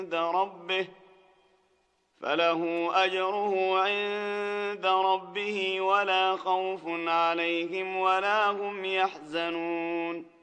ربه فله أجره عند ربه ولا خوف عليهم ولا هم يحزنون